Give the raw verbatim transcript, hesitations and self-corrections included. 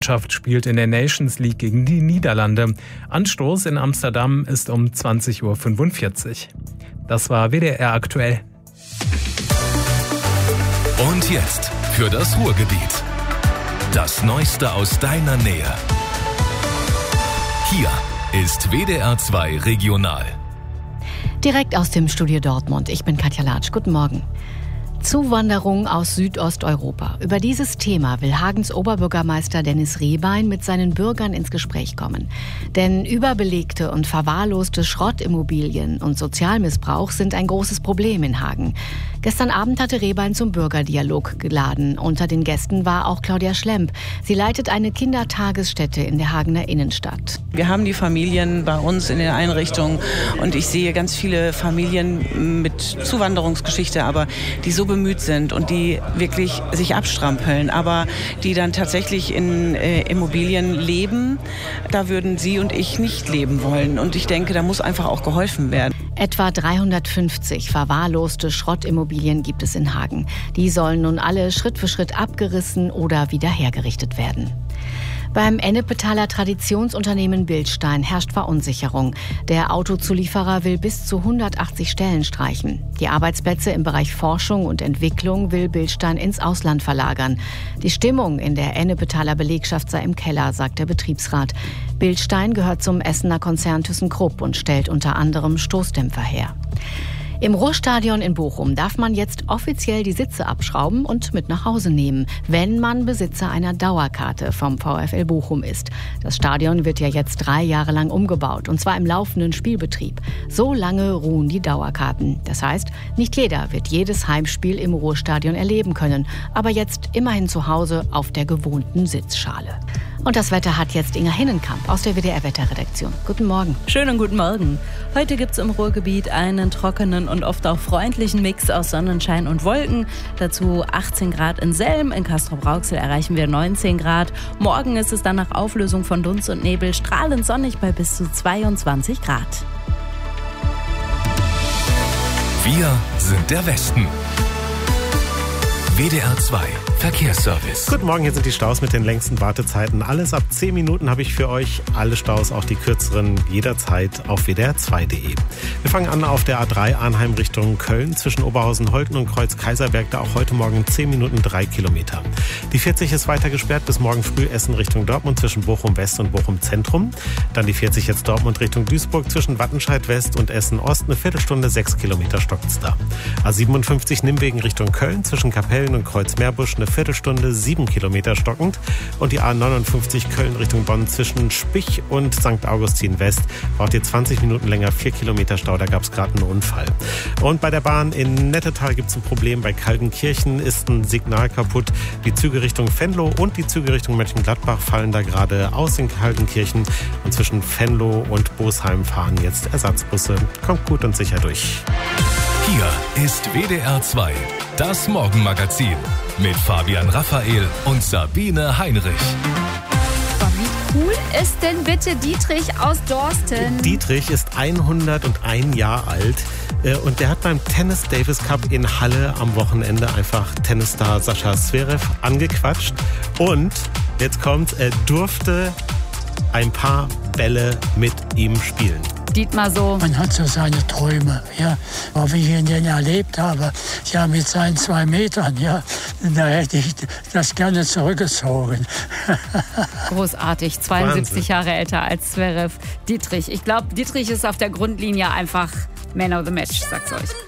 Mannschaft spielt in der Nations League gegen die Niederlande. Anstoß in Amsterdam ist um zwanzig Uhr fünfundvierzig. Das war W D R aktuell. Und jetzt für das Ruhrgebiet. Das Neueste aus deiner Nähe. Hier ist W D R zwei Regional. Direkt aus dem Studio Dortmund. Ich bin Katja Latsch. Guten Morgen. Zuwanderung aus Südosteuropa. Über dieses Thema will Hagens Oberbürgermeister Dennis Rehbein mit seinen Bürgern ins Gespräch kommen. Denn überbelegte und verwahrloste Schrottimmobilien und Sozialmissbrauch sind ein großes Problem in Hagen. Gestern Abend hatte Rehbein zum Bürgerdialog geladen. Unter den Gästen war auch Claudia Schlemp. Sie leitet eine Kindertagesstätte in der Hagener Innenstadt. Wir haben die Familien bei uns in den Einrichtungen und ich sehe ganz viele Familien mit Zuwanderungsgeschichte, aber die so bemüht sind und die wirklich sich abstrampeln, aber die dann tatsächlich in äh, Immobilien leben. Da würden Sie und ich nicht leben wollen. Und ich denke, da muss einfach auch geholfen werden. Etwa dreihundertfünfzig verwahrloste Schrottimmobilien gibt es in Hagen. Die sollen nun alle Schritt für Schritt abgerissen oder wieder hergerichtet werden. Beim Ennepetaler Traditionsunternehmen Bilstein herrscht Verunsicherung. Der Autozulieferer will bis zu hundertachtzig Stellen streichen. Die Arbeitsplätze im Bereich Forschung und Entwicklung will Bilstein ins Ausland verlagern. Die Stimmung in der Ennepetaler Belegschaft sei im Keller, sagt der Betriebsrat. Bilstein gehört zum Essener Konzern ThyssenKrupp und stellt unter anderem Stoßdämpfer her. Im Ruhrstadion in Bochum darf man jetzt offiziell die Sitze abschrauben und mit nach Hause nehmen, wenn man Besitzer einer Dauerkarte vom VfL Bochum ist. Das Stadion wird ja jetzt drei Jahre lang umgebaut, und zwar im laufenden Spielbetrieb. So lange ruhen die Dauerkarten. Das heißt, nicht jeder wird jedes Heimspiel im Ruhrstadion erleben können, aber jetzt immerhin zu Hause auf der gewohnten Sitzschale. Und das Wetter hat jetzt Inga Hinnenkamp aus der W D R-Wetterredaktion. Guten Morgen. Schönen guten Morgen. Heute gibt es im Ruhrgebiet einen trockenen und oft auch freundlichen Mix aus Sonnenschein und Wolken. Dazu achtzehn Grad in Selm, in Castrop-Rauxel erreichen wir neunzehn Grad. Morgen ist es dann nach Auflösung von Dunst und Nebel strahlend sonnig bei bis zu zweiundzwanzig Grad. Wir sind der Westen. W D R zwei Verkehrsservice. Guten Morgen, hier sind die Staus mit den längsten Wartezeiten. Alles ab zehn Minuten habe ich für euch. Alle Staus, auch die kürzeren, jederzeit auf w d r zwei punkt d e. Wir fangen an auf der A drei Arnheim Richtung Köln. Zwischen Oberhausen-Holten und Kreuz-Kaiserberg, da auch heute Morgen zehn Minuten drei Kilometer. Die vierzig ist weiter gesperrt bis morgen früh Essen Richtung Dortmund zwischen Bochum West und Bochum Zentrum. Dann die vierzig jetzt Dortmund Richtung Duisburg zwischen Wattenscheid West und Essen Ost. Eine Viertelstunde, sechs Kilometer stockt's da. A siebenundfünfzig Nimwegen Richtung Köln zwischen Kapellen und Kreuzmeerbusch eine Viertelstunde, sieben Kilometer stockend. Und die A neunundfünfzig Köln Richtung Bonn zwischen Spich und Sankt Augustin West braucht ihr zwanzig Minuten länger, vier Kilometer Stau, da gab es gerade einen Unfall. Und bei der Bahn in Nettetal gibt es ein Problem. Bei Kaldenkirchen ist ein Signal kaputt. Die Züge Richtung Venlo und die Züge Richtung Mönchengladbach fallen da gerade aus in Kaldenkirchen. Und zwischen Venlo und Bosheim fahren jetzt Ersatzbusse. Kommt gut und sicher durch. Hier ist W D R zwei, das Morgenmagazin mit Fabian Raphael und Sabine Heinrich. Wie cool ist denn bitte Dietrich aus Dorsten? Dietrich ist hunderteins Jahre alt und der hat beim Tennis Davis Cup in Halle am Wochenende einfach Tennisstar Sascha Zverev angequatscht und jetzt kommt, er durfte ein paar Bälle mit ihm spielen. Dietmar so. Man hat so seine Träume, ja. Aber wie ich ihn denn erlebt habe, ja, mit seinen zwei Metern, ja, da hätte ich das gerne zurückgezogen. Großartig, zweiundsiebzig Wahnsinn. Jahre älter als Zverev. Dietrich, ich glaube, Dietrich ist auf der Grundlinie einfach Man of the Match, sag's euch.